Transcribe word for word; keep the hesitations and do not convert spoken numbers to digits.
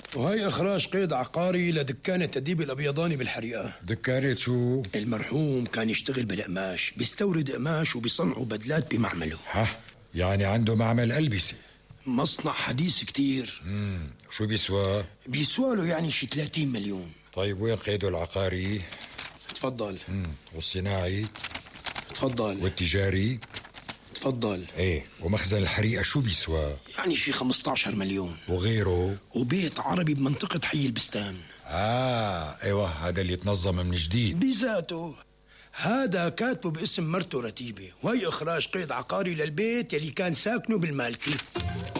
وهي إخراج قيد عقاري لدكانة الديب الأبيضاني بالحريقة. دكانة شو؟ المرحوم كان يشتغل بالقماش، بيستورد قماش وبيصنعوا بدلات بمعمله. ها، يعني عنده معمل ألبسة. مصنع حديث كتير. مم. شو بيسوى؟ بيسوى له يعني شي ثلاثين مليون. طيب وين قيده العقاري؟ تفضل. مم. والصناعي؟ تفضل. والتجاري؟ تفضل. ايه، ومخزن الحريقة شو بيسوى؟ يعني شي خمسة عشر مليون. وغيره؟ وبيت عربي بمنطقة حي البستان. اه ايوه، هذا اللي يتنظم من جديد بذاته. هذا كاتبه باسم مرته رتيبة، وهي إخراج قيد عقاري للبيت اللي كان ساكنه بالمالكي.